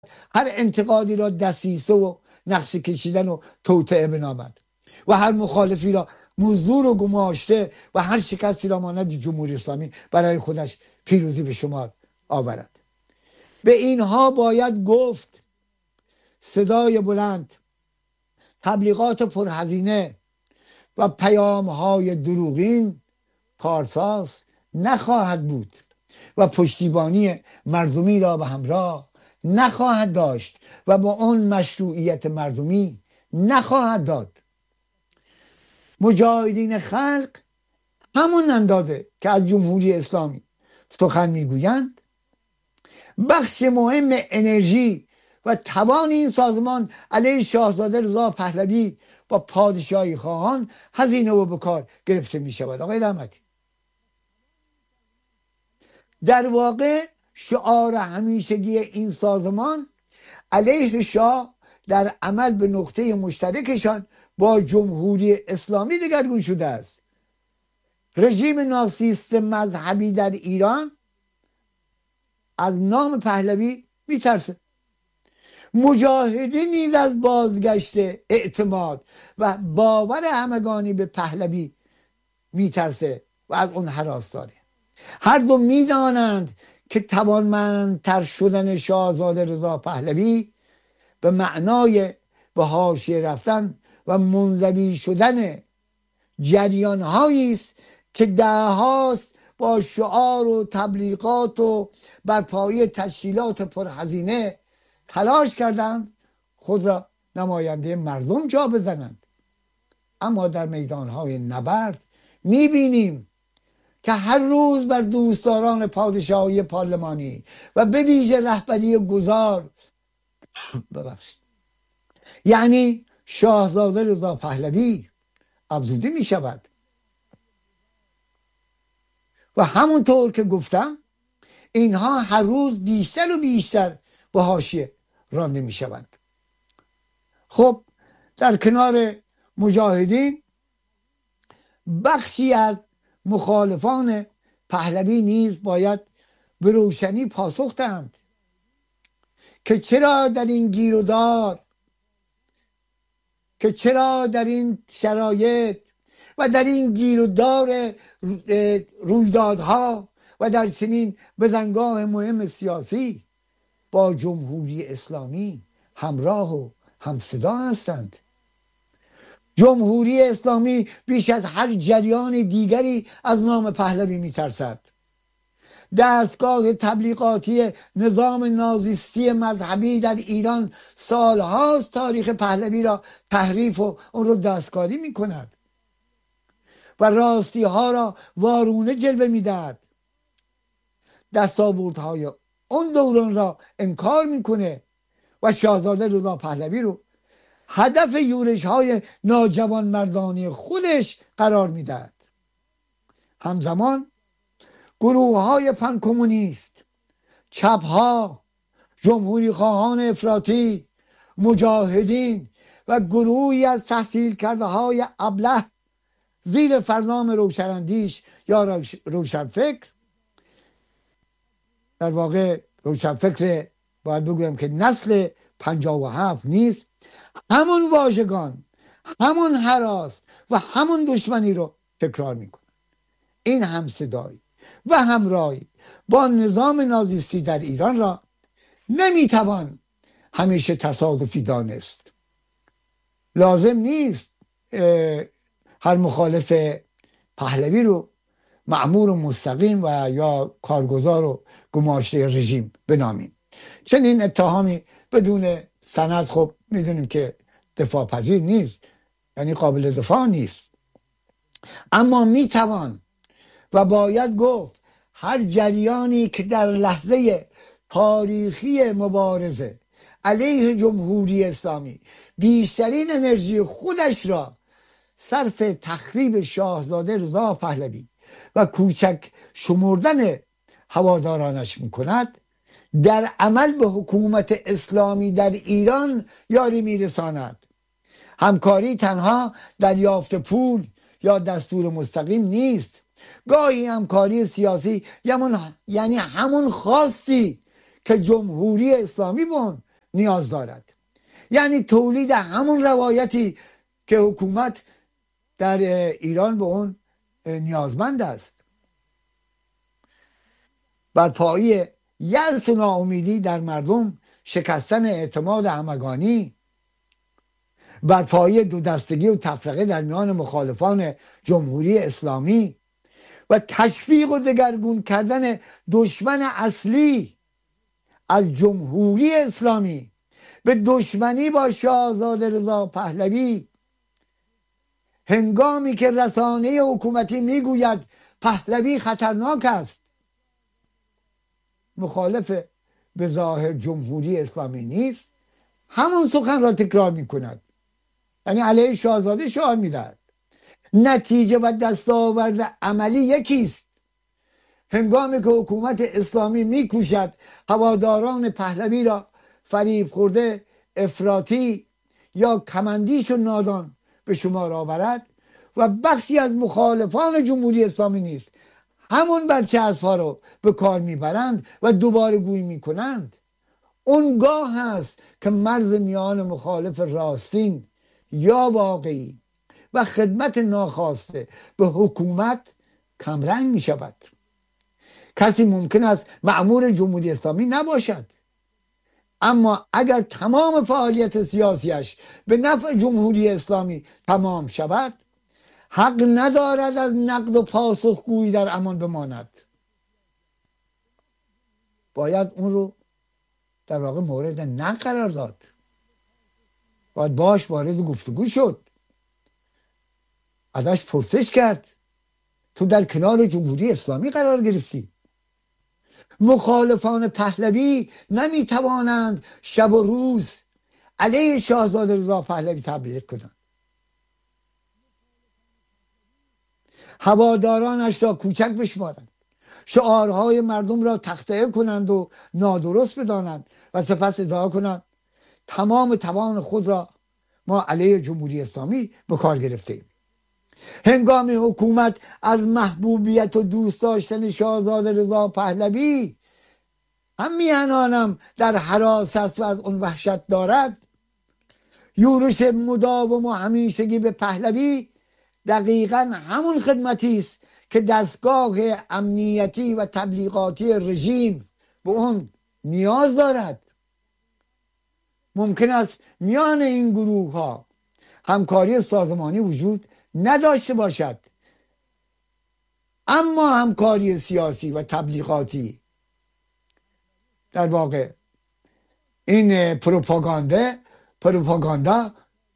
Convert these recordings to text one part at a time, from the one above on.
هر انتقادی را دسیسه و نقشه کشیدن و توطئه بنامد و هر مخالفی را مزدور و گماشته و هر شکستی را مانند جمهوری اسلامی برای خودش پیروزی به شمار آورد. به اینها باید گفت صدای بلند، تبلیغات پرهزینه و پیام‌های دروغین کارساز نخواهد بود و پشتیبانی مردمی را به همراه نخواهد داشت و با اون مشروعیت مردمی نخواهد داد. مجاهدین خلق همون اندازه که از جمهوری اسلامی سخن میگویند، بخش مهم انرژی و توان این سازمان علیه شاهزاده رضا پهلوی با پادشاهی خواهان هزینه و به کار گرفته می شود. آقای رحمتی، در واقع شعار همیشگی این سازمان علیه شاه در عمل به نقطه مشترکشان با جمهوری اسلامی دگرگون شده است. رژیم ناسیست مذهبی در ایران از نام پهلوی میترسه. مجاهدین نیز از بازگشت اعتماد و باور همگانی به پهلوی میترسه و از اون هراس داره. هر دو میدانند که توانمندتر شدن شاهزاده رضا پهلوی به معنای به حاشیه رفتن و منزوی شدن جریان‌هایی است که دههاست با شعار و تبلیغات و برپایی تشکیلات پرهزینه تلاش کردند خود را نماینده مردم جا بزنند، اما در میدان‌های نبرد می‌بینیم که هر روز بر دوستداران پادشاهی پارلمانی و به ویژه رهبری گذار یعنی شاهزاده رضا پهلوی افزوده می شود و همونطور که گفتم اینها هر روز بیشتر و بیشتر به حاشیه رانده می شوند. خب در کنار مجاهدین بخشی از مخالفان پهلوی نیز باید به روشنی پاسخ دهند که چرا در این گیر و دار، که چرا در این شرایط و در این گیر و دار رویدادها و در چنین بزنگاه مهم سیاسی با جمهوری اسلامی همراه و همصدا هستند. جمهوری اسلامی بیش از هر جریان دیگری از نام پهلوی میترسد. دستگاه تبلیغاتی نظام نازیستی مذهبی در ایران سالهاست تاریخ پهلوی را تحریف و اون رو دستکاری میکند و راستی ها را وارونه جلوه میدهد. دستاوردهای اون دوران را انکار میکنه و شاهزاده رضا پهلوی رو هدف یورش های ناجوان مردانی خودش قرار میدهد. همزمان گروه های پن کمونیست، چپ ها، جمهوری خواهان افراطی، مجاهدین و گروهی از تحصیل کرده های ابله زیر فرنام روشناندیش یا روشنفکر، در واقع روشنفکر باید بگویم که نسل 57 نیست، همون واژگان، همون هراس و همون دشمنی رو تکرار میکنه. این همصدایی و همراهی با نظام نازیستی در ایران را نمیتوان همیشه تصادفی دانست. لازم نیست هر مخالف پهلوی رو مأمور و مستقیم و یا کارگزار و گماشته رژیم بنامیم. چنین اتهامی بدون سند خب میدونیم که دفاع پذیر نیست، یعنی قابل دفاع نیست. اما میتوان و باید گفت هر جریانی که در لحظه تاریخی مبارزه علیه جمهوری اسلامی بیشترین انرژی خودش را صرف تخریب شاهزاده رضا پهلوی و کوچک شمردن هوادارانش میکند، در عمل به حکومت اسلامی در ایران یاری میرساند. همکاری تنها دریافت پول یا دستور مستقیم نیست. گاهی همکاری سیاسی یعنی همون خواستی که جمهوری اسلامی با نیاز دارد. یعنی تولید همون روایتی که حکومت در ایران به اون نیازمند است. بر پایه یأس و ناامیدی در مردم، شکستن اعتماد همگانی، بر پایه دو دستگی و تفرقه در میان مخالفان جمهوری اسلامی و تشویق و دگرگون کردن دشمن اصلی از جمهوری اسلامی به دشمنی با شاهزاده رضا پهلوی، هنگامی که رسانه حکومتی میگوید پهلوی خطرناک است، مخالف به ظاهر جمهوری اسلامی نیست، همون سخن را تکرار میکند، یعنی علیه شاهزاده شعار میدهد. نتیجه و دستاورد عملی یکیست. هنگامی که حکومت اسلامی میکوشد هواداران پهلوی را فریب خورده، افراطی یا کمندیش و نادان به شمار آورد و بخشی از مخالفان جمهوری اسلامی نیست همون برچسب‌ها رو به کار میبرند و دوباره گویی میکنند، اونگاه هست که مرز میان مخالف راستین یا واقعی و خدمت ناخواسته به حکومت کمرنگ می شود. کسی ممکن است مأمور جمهوری اسلامی نباشد، اما اگر تمام فعالیت سیاسیش به نفع جمهوری اسلامی تمام شود، حق ندارد از نقد و پاسخگویی در امان بماند. باید اون رو در واقع مورد نقد قرار داد، باید باش وارد گفتگو شد، ازش پرسش کرد تو در کنار جمهوری اسلامی قرار گرفتی. مخالفان پهلوی نمیتوانند شب و روز علیه شاهزاده رضا پهلوی تبلیغ کنند، هوادارانش را کوچک بشمارند، شعارهای مردم را تخطئه کنند و نادرست بدانند و سپس ادعا کنند تمام توان خود را ما علیه جمهوری اسلامی به کار گرفته ایم. هنگامی حکومت از محبوبیت و دوست داشتن شاهزاده رضا پهلوی هم میهنانم در هراس است و از اون وحشت دارد، یورش مداوم و همیشگی به پهلوی دقیقا همون خدمتی است که دستگاه امنیتی و تبلیغاتی رژیم به اون نیاز دارد. ممکن است میان این گروه ها همکاری سازمانی وجود نداشته باشد، اما همکاری سیاسی و تبلیغاتی در واقع این پروپاگاندا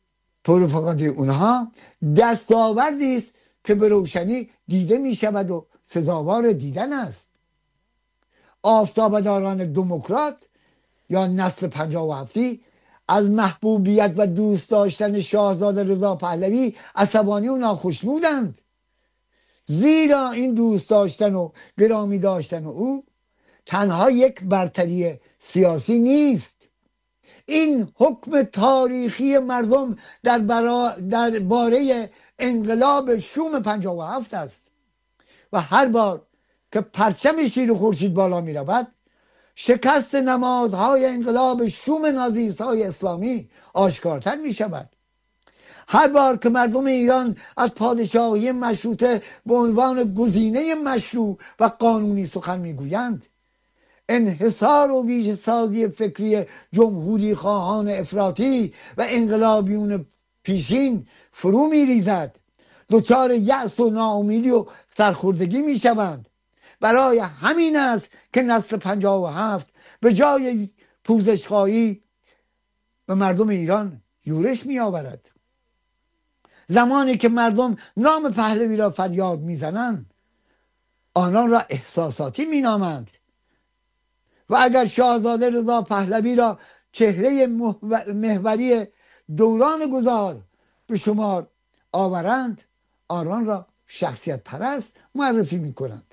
اونها دستاوردی است که به روشنی دیده می شود و سزاوار دیدن است. آفتابداران دموکرات یا نسل 57 از محبوبیت و دوست داشتن شاهزاده رضا پهلوی عصبانی و ناخوشنودند، زیرا این دوست داشتن و گرامی داشتن او تنها یک برتری سیاسی نیست، این حکم تاریخی مردم در باره انقلاب شوم 57 است و هر بار که پرچم شیر خورشید بالا می رود، شکست نمادهای انقلاب شوم نازیست‌های اسلامی آشکارتر می شود. هر بار که مردم ایران از پادشاهی مشروطه به عنوان گزینه مشروع و قانونی سخن می گویند، انحصار و ویژه سازی فکری جمهوری خواهان افراطی و انقلابیون پیشین فرو می ریزد، دچار یأس و ناامیدی و سرخوردگی می شوند. برای همین است که نسل 57 به جای پوزشخواهی به مردم ایران یورش می آورد. زمانی که مردم نام پهلوی را فریاد می زنند، آنان را احساساتی می نامند و اگر شاهزاده رضا پهلوی را چهره محوری دوران گذار به شمار آورند، آنان را شخصیت پرست معرفی می کنند.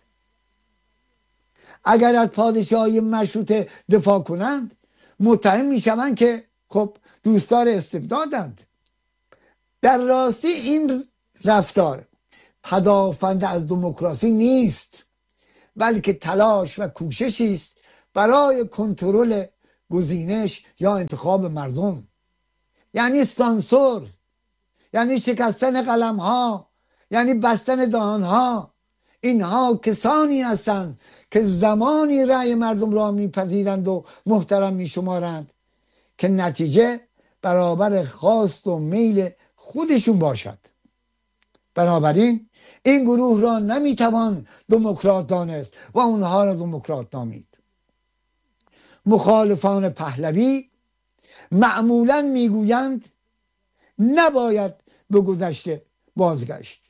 اگر از پادشاهی مشروطه دفاع کنند، متهم می شوند که خب دوستدار استبدادند. در راستی این رفتار پدافند از دموکراسی نیست، بلکه تلاش و کوششی است برای کنترل گزینش یا انتخاب مردم، یعنی سانسور، یعنی شکستن قلم ها، یعنی بستن دهان ها. اینها کسانی هستند که زمانی رأی مردم را میپذیرند و محترم میشمارند که نتیجه برابر خواست و میل خودشون باشد. بنابراین این گروه را نمیتوان دموکرات دانست و اونها را دموکرات نامید. مخالفان پهلوی معمولا میگویند نباید به گذشته بازگشت،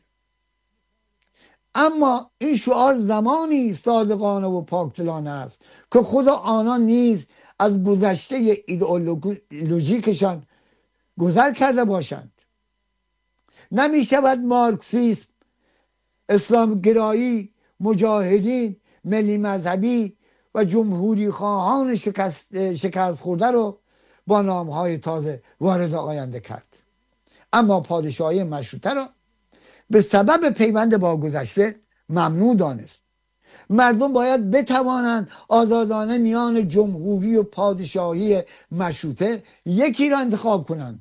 اما این شعار زمانی صادقانه و پاکدلانه است که خود آنان نیز از گذشته ایدئولوژیکشان گذر کرده باشند. نمی شود مارکسیسم، اسلام گرایی، مجاهدین، ملی مذهبی و جمهوری خواهان شکست خورده رو با نامهای تازه وارد آینده کرد، اما پادشاهی مشروطه را به سبب پیوند با گذشته ممنوع دانست. مردم باید بتوانند آزادانه میان جمهوری و پادشاهی مشروطه یکی را انتخاب کنند.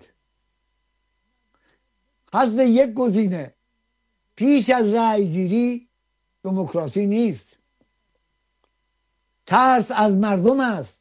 حذف یک گزینه پیش از رأی گیری دموکراسی نیست، ترس از مردم است.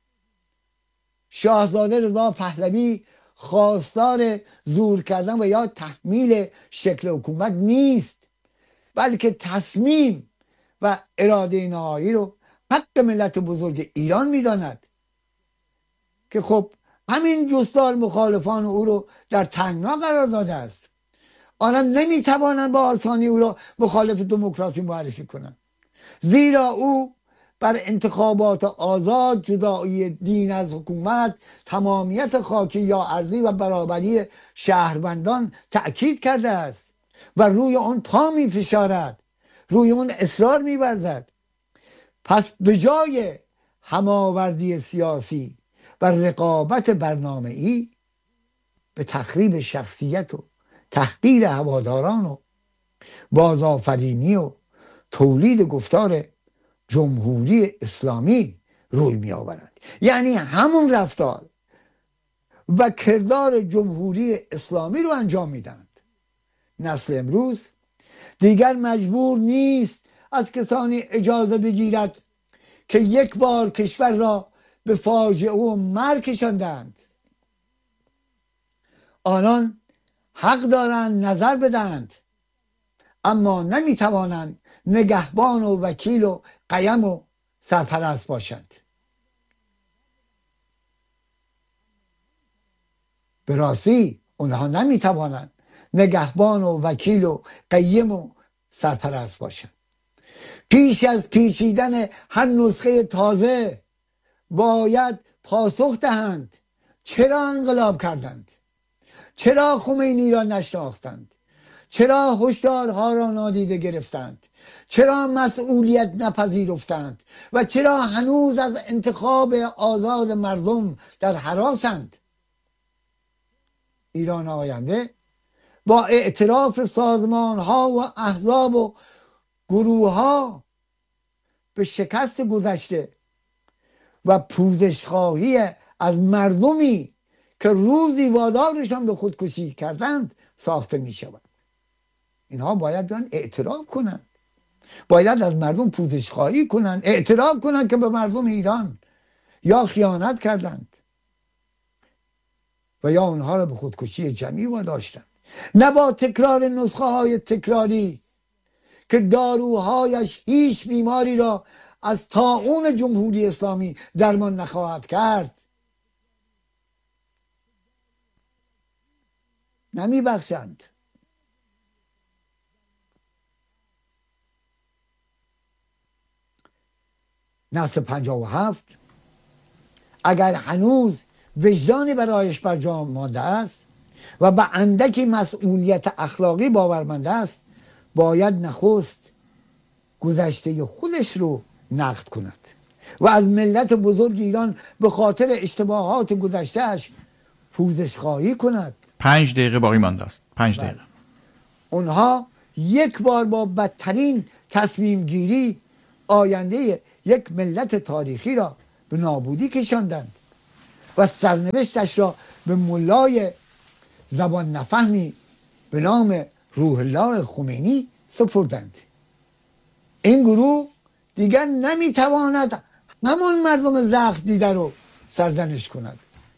شاهزاده رضا پهلوی خواستار زور کردن و یا تحمیل شکل حکومت نیست، بلکه تصمیم و اراده نهایی رو حق ملت بزرگ ایران میداند که خب همین جستار مخالفان او رو در تنگنا قرار داده است. آنها نمیتوانند با آسانی او را مخالف دموکراسی معرفی کنند، زیرا او بر انتخابات آزاد، جدایی دین از حکومت، تمامیت خاکی یا ارضی و برابری شهروندان تأکید کرده است و روی آن پا می فشارد، روی آن اصرار می ورزد. پس به جای هماوردی سیاسی و رقابت برنامه‌ای به تخریب شخصیت و تحقیر هواداران و بازآفرینی و تولید گفتار جمهوری اسلامی روی می آورند. یعنی همون رفتار و کردار جمهوری اسلامی رو انجام میدند. نسل امروز دیگر مجبور نیست از کسانی اجازه بگیرد که یک بار کشور را به فاجعه و مرگ کشاندند. آنان حق دارند نظر بدهند، اما نمیتوانند نگهبان و وکیل و قیم و سرپرست باشند. به راستی اونها نمیتوانند نگهبان و وکیل و قیم و سرپرست باشند. پیش از پیچیدن هر نسخه تازه باید پاسخ دهند چرا انقلاب کردند، چرا خمینی را نشناختند، چرا هشدارها را نادیده گرفتند، چرا مسئولیت نپذیرفتند و چرا هنوز از انتخاب آزاد مردم در هراسند. ایران آینده با اعتراف سازمان ها و احزاب و گروه ها به شکست گذشته و پوزش خواهی از مردمی که روزی وادارشان به خودکشی کردند ساخته می شود. اینها باید بیان اعتراف کنند، باید از مردم پوزش خواهی کنند، اعتراف کنند که به مردم ایران یا خیانت کردند و یا اونها را به خودکشی جمعی واداشتند، نه با تکرار نسخه های تکراری که داروهایش هیچ بیماری را از طاعون جمهوری اسلامی درمان نخواهد کرد. نمی بخشند. نسل 57 اگر هنوز وجدانی برایش بر جا مانده است و به اندکی مسئولیت اخلاقی باورمند است، باید نخست گذشته خودش رو نقد کند و از ملت بزرگ ایران به خاطر اشتباهات گذشتهش پوزش خواهی کند. 5 دقیقه باقی مانده است. 5 دقیقه. اونها یک بار با بدترین تصمیم گیری آینده یک ملت تاریخی را به نابودی کشاندند. و سرنوشتش را به ملای زبان نفهمی به نام روح الله خمینی سپردند. این گروه دیگر نمیتواند همان مردم زخم دیده رو سرزنش کند،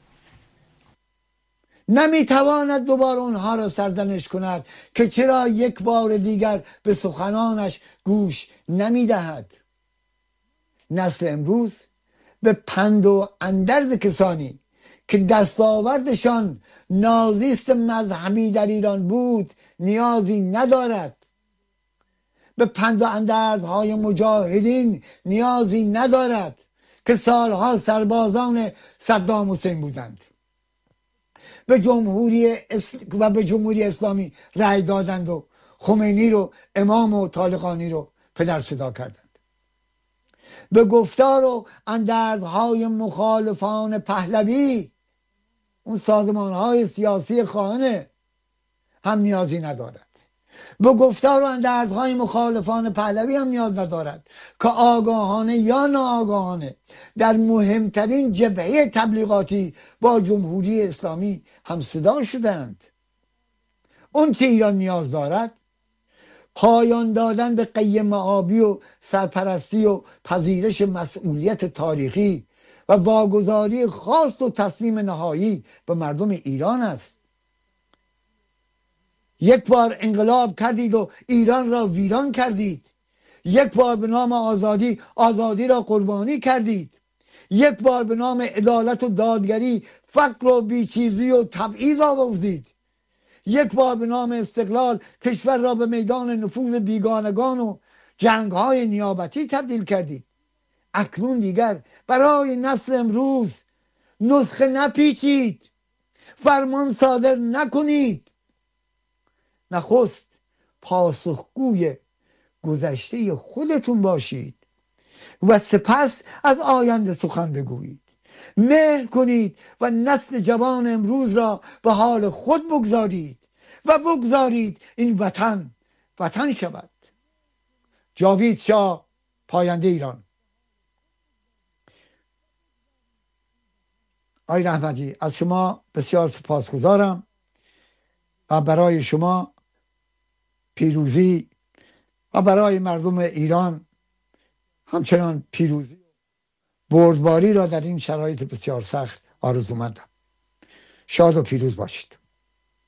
نمیتواند دوباره اونها را سرزنش کند که چرا یک بار دیگر به سخنانش گوش نمیدهد. نسل امروز به پند و اندرز کسانی که دستاوردشان نازیست مذهبی در ایران بود نیازی ندارد. به پند و اندرزهای مجاهدین نیازی ندارد که سالها سربازان صدام حسین بودند، به جمهوری اسلامی رأی دادند و خمینی رو امام و طالقانی رو پدر صدا کردند. به گفتار و اندرزهای مخالفان پهلوی، اون سازمانهای سیاسی خائن، هم نیازی ندارد. به گفتار و اندرزهای مخالفان پهلوی هم نیاز ندارد که آگاهانه یا ناآگاهانه در مهمترین جبهه تبلیغاتی با جمهوری اسلامی هم صدا شدند. اون چه ایران نیاز دارد پایان دادن به قیم آبی و سرپرستی و پذیرش مسئولیت تاریخی و واگذاری خاص و تصمیم نهایی به مردم ایران است. یک بار انقلاب کردید و ایران را ویران کردید. یک بار به نام آزادی را قربانی کردید. یک بار به نام عدالت و دادگری فقر و بیچیزی و تبعیض آوردید. یک بار به نام استقلال کشور را به میدان نفوذ بیگانگان و جنگ‌های نیابتی تبدیل کردید. اکنون دیگر برای نسل امروز نسخه نپیچید، فرمان صادر نکنید. نخست پاسخگوی گذشته خودتون باشید و سپس از آینده سخن بگویید. مهر کنید و نسل جوان امروز را به حال خود بگذارید و بگذارید این وطن شود. جاوید شاه، پاینده ایران. آقای رحمتی، از شما بسیار سپاسگزارم و برای شما پیروزی و برای مردم ایران همچنان پیروزی بردباری را در این شرایط بسیار سخت آرزومندم. شاد و پیروز باشید.